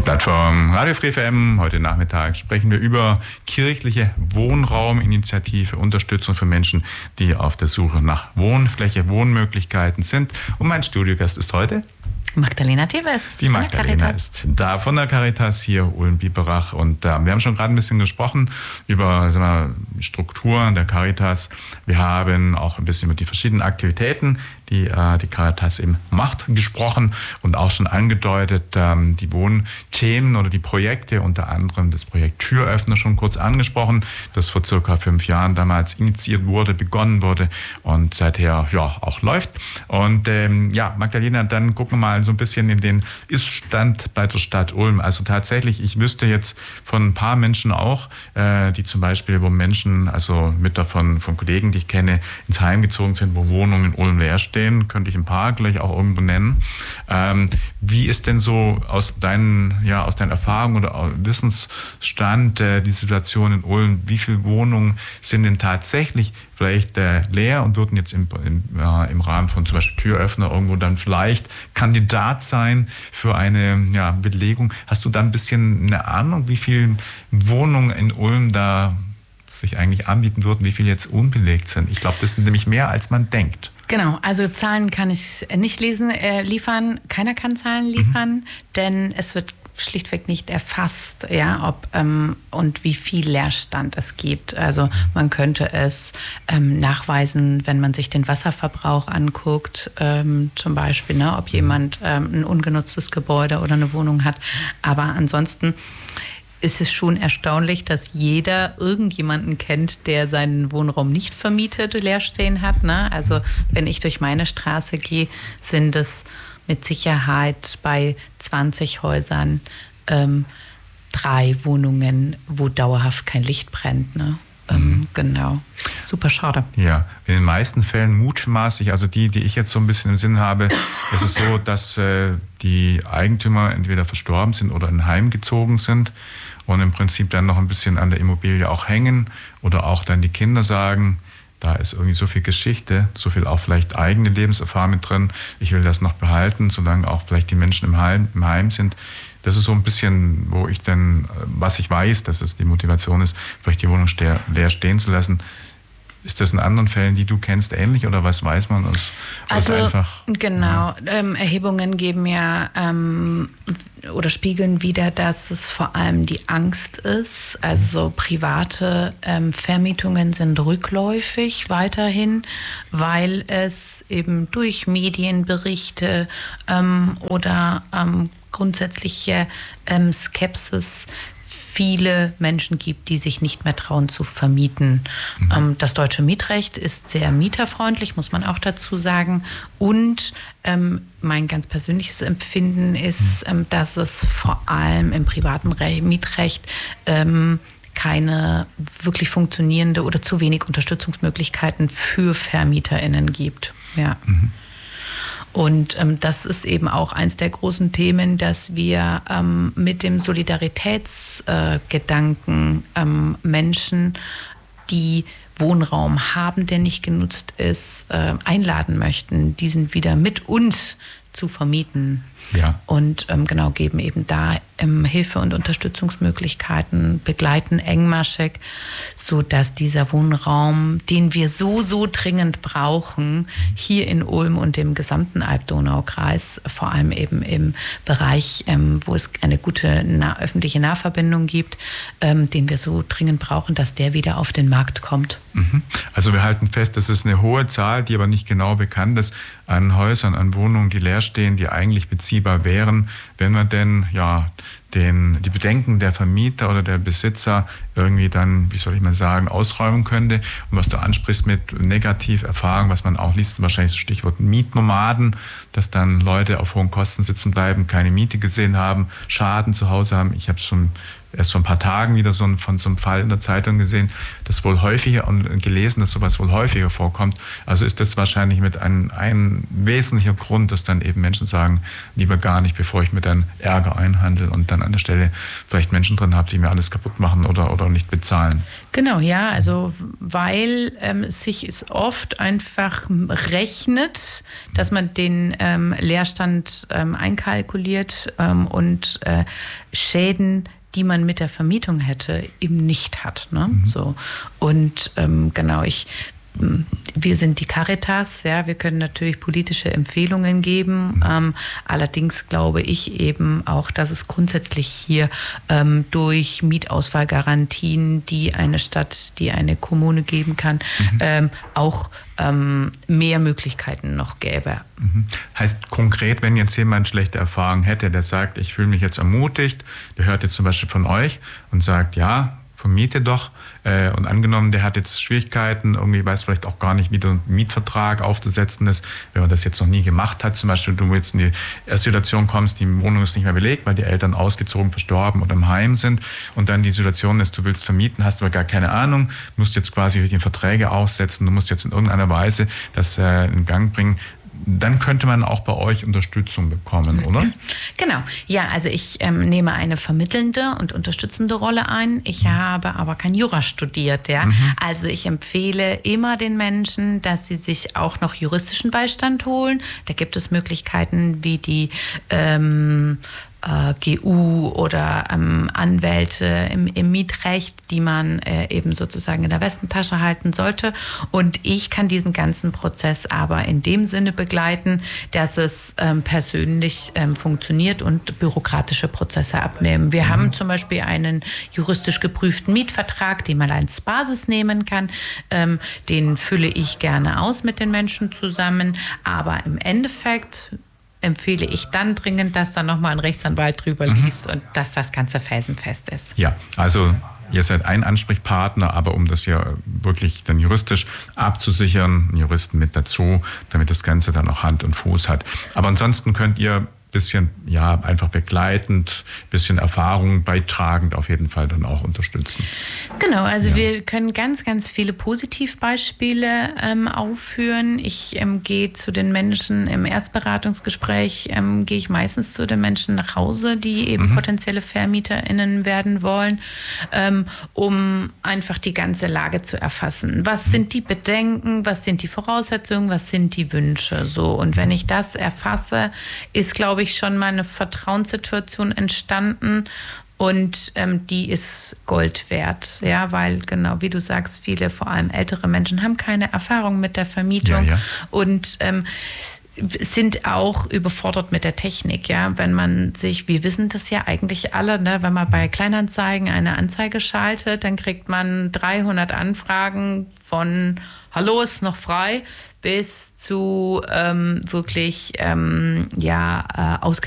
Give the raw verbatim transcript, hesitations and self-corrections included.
Plattform Radio Free F M. Heute Nachmittag sprechen wir über kirchliche Wohnrauminitiative, Unterstützung für Menschen, die auf der Suche nach Wohnfläche, Wohnmöglichkeiten sind. Und mein Studiogast ist heute Magdalena Teves. Die Magdalena ist da von der Caritas hier, Ulm-Biberach. Und äh, wir haben schon gerade ein bisschen gesprochen über sagen wir, Strukturen der Caritas. Wir haben auch ein bisschen über die verschiedenen Aktivitäten, die äh, die Caritas eben macht, gesprochen und auch schon angedeutet, ähm, die Wohnthemen oder die Projekte, unter anderem das Projekt Türöffner schon kurz angesprochen, das vor circa fünf Jahren damals initiiert wurde, begonnen wurde und seither ja auch läuft. Und ähm, ja, Magdalena, dann gucken wir mal so ein bisschen in den Ist-Stand bei der Stadt Ulm. Also tatsächlich, ich wüsste jetzt von ein paar Menschen auch, äh, die zum Beispiel, wo Menschen, also Mütter von, von Kollegen, die ich kenne, ins Heim gezogen sind, wo Wohnungen in Ulm leer stehen. Könnte ich ein paar gleich auch irgendwo nennen. Ähm, wie ist denn so aus deinen, ja, aus deinen Erfahrungen oder Wissensstand äh, die Situation in Ulm? Wie viele Wohnungen sind denn tatsächlich vielleicht äh, leer und würden jetzt im, im, äh, im Rahmen von zum Beispiel Türöffner irgendwo dann vielleicht Kandidat sein für eine ja, Belegung? Hast du da ein bisschen eine Ahnung, wie viele Wohnungen in Ulm da sich eigentlich anbieten würden, wie viele jetzt unbelegt sind? Ich glaube, das sind nämlich mehr, als man denkt. Genau, also Zahlen kann ich nicht lesen, äh, liefern. Keiner kann Zahlen liefern, mhm. denn es wird schlichtweg nicht erfasst, ja, ob ähm, und wie viel Leerstand es gibt. Also man könnte es ähm, nachweisen, wenn man sich den Wasserverbrauch anguckt, ähm, zum Beispiel, ne, ob jemand ähm, ein ungenutztes Gebäude oder eine Wohnung hat. Aber ansonsten ist es schon erstaunlich, dass jeder irgendjemanden kennt, der seinen Wohnraum nicht vermietet, leer stehen hat. Ne? Also wenn ich durch meine Straße gehe, sind es mit Sicherheit bei zwanzig Häusern ähm, drei Wohnungen, wo dauerhaft kein Licht brennt. Ne? Ähm, mhm. Genau, super schade. Ja, in den meisten Fällen mutmaßlich, also die, die ich jetzt so ein bisschen im Sinn habe, ist es so, dass äh, die Eigentümer entweder verstorben sind oder in ein Heim gezogen sind und im Prinzip dann noch ein bisschen an der Immobilie auch hängen oder auch dann die Kinder sagen, da ist irgendwie so viel Geschichte, so viel auch vielleicht eigene Lebenserfahrung mit drin, ich will das noch behalten, solange auch vielleicht die Menschen im Heim, im Heim sind. Das ist so ein bisschen, wo ich dann, was ich weiß, dass es die Motivation ist, vielleicht die Wohnung leer stehen zu lassen. Ist das in anderen Fällen, die du kennst, ähnlich oder was weiß man? Aus, also aus einfach, genau, ja. ähm, Erhebungen geben ja ähm, oder spiegeln wieder, dass es vor allem die Angst ist. Also private ähm, Vermietungen sind rückläufig weiterhin, weil es eben durch Medienberichte ähm, oder ähm, grundsätzliche ähm, Skepsis viele Menschen gibt, die sich nicht mehr trauen zu vermieten. Mhm. Ähm, das deutsche Mietrecht ist sehr mieterfreundlich, muss man auch dazu sagen. Und ähm, mein ganz persönliches Empfinden ist, mhm. ähm, dass es vor allem im privaten Re- Mietrecht ähm, keine wirklich funktionierende oder zu wenig Unterstützungsmöglichkeiten für VermieterInnen gibt. Ja. Mhm. Und ähm, das ist eben auch eins der großen Themen, dass wir ähm, mit dem Solidaritätsgedanken äh, ähm, Menschen, die Wohnraum haben, der nicht genutzt ist, äh, einladen möchten, diesen wieder mit uns zu vermieten. Ja. Und ähm, genau, geben eben da ähm, Hilfe- und Unterstützungsmöglichkeiten, begleiten engmaschig, sodass dieser Wohnraum, den wir so, so dringend brauchen, hier in Ulm und dem gesamten Alb-Donau-Kreis, vor allem eben im Bereich, ähm, wo es eine gute nah- öffentliche Nahverbindung gibt, ähm, den wir so dringend brauchen, dass der wieder auf den Markt kommt. Mhm. Also wir halten fest, das ist eine hohe Zahl, die aber nicht genau bekannt ist, an Häusern, an Wohnungen, die leer stehen, die eigentlich beziehbar wären, wenn man denn ja den, die Bedenken der Vermieter oder der Besitzer irgendwie dann, wie soll ich mal sagen, ausräumen könnte. Und was du ansprichst mit Negativerfahrung, was man auch liest, wahrscheinlich das Stichwort Mietnomaden, dass dann Leute auf hohen Kosten sitzen bleiben, keine Miete gesehen haben, Schaden zu Hause haben. Ich habe schon erst vor ein paar Tagen wieder so ein, von so einem Fall in der Zeitung gesehen, das wohl häufiger und gelesen, dass sowas wohl häufiger vorkommt. Also ist das wahrscheinlich mit ein, ein wesentlicher Grund, dass dann eben Menschen sagen, lieber gar nicht, bevor ich mir dann Ärger einhandle und dann dann an der Stelle vielleicht Menschen drin habe, die mir alles kaputt machen oder, oder nicht bezahlen. Genau, ja, also weil ähm, sich es oft einfach rechnet, dass man den ähm, Leerstand ähm, einkalkuliert ähm, und äh, Schäden, die man mit der Vermietung hätte, eben nicht hat. Ne? Mhm. So. Und ähm, genau, ich wir sind die Caritas, ja, wir können natürlich politische Empfehlungen geben. Mhm. Ähm, allerdings glaube ich eben auch, dass es grundsätzlich hier ähm, durch Mietausfallgarantien, die eine Stadt, die eine Kommune geben kann, mhm. ähm, auch ähm, mehr Möglichkeiten noch gäbe. Mhm. Heißt konkret, wenn jetzt jemand schlechte Erfahrungen hätte, der sagt, ich fühle mich jetzt ermutigt, der hört jetzt zum Beispiel von euch und sagt, ja, vermiete doch. Äh, und angenommen, der hat jetzt Schwierigkeiten, irgendwie weiß vielleicht auch gar nicht, wie der Mietvertrag aufzusetzen ist, wenn man das jetzt noch nie gemacht hat. Zum Beispiel, du jetzt in die Situation kommst, die Wohnung ist nicht mehr belegt, weil die Eltern ausgezogen, verstorben oder im Heim sind. Und dann die Situation ist, du willst vermieten, hast aber gar keine Ahnung, musst jetzt quasi die Verträge aussetzen, du musst jetzt in irgendeiner Weise das äh, in Gang bringen. Dann könnte man auch bei euch Unterstützung bekommen, oder? Genau. Ja, also ich ähm, nehme eine vermittelnde und unterstützende Rolle ein. Ich mhm. habe aber kein Jura studiert. Ja? Mhm. Also ich empfehle immer den Menschen, dass sie sich auch noch juristischen Beistand holen. Da gibt es Möglichkeiten wie die ähm, äh, G U oder ähm, Anwälte im, im Mietrecht, die man äh, eben sozusagen in der Westentasche halten sollte. Und ich kann diesen ganzen Prozess aber in dem Sinne begleiten, dass es ähm, persönlich ähm, funktioniert und bürokratische Prozesse abnehmen. Wir mhm. haben zum Beispiel einen juristisch geprüften Mietvertrag, den man als Basis nehmen kann. Ähm, den fülle ich gerne aus mit den Menschen zusammen. Aber im Endeffekt empfehle ich dann dringend, dass da nochmal ein Rechtsanwalt drüber mhm. liest und dass das Ganze felsenfest ist. Ja, also ihr seid ein Ansprechpartner, aber um das ja wirklich dann juristisch abzusichern, einen Juristen mit dazu, damit das Ganze dann auch Hand und Fuß hat. Aber ansonsten könnt ihr bisschen, ja, einfach begleitend, bisschen Erfahrung beitragend auf jeden Fall dann auch unterstützen. Genau, also ja. wir können ganz, ganz viele Positivbeispiele ähm, aufführen. Ich ähm, gehe zu den Menschen im Erstberatungsgespräch, ähm, gehe ich meistens zu den Menschen nach Hause, die eben mhm. potenzielle VermieterInnen werden wollen, ähm, um einfach die ganze Lage zu erfassen. Was mhm. sind die Bedenken, was sind die Voraussetzungen, was sind die Wünsche? So, und wenn ich das erfasse, ist, glaube ich, schon mal eine Vertrauenssituation entstanden und ähm, die ist Gold wert, ja, weil genau wie du sagst, viele, vor allem ältere Menschen, haben keine Erfahrung mit der Vermietung ja, ja. und ähm, sind auch überfordert mit der Technik, ja, wenn man sich, wir wissen das ja eigentlich alle, ne, wenn man bei Kleinanzeigen eine Anzeige schaltet, dann kriegt man dreihundert Anfragen von Hallo, ist noch frei, bis zu ähm, wirklich ähm, ja, äh,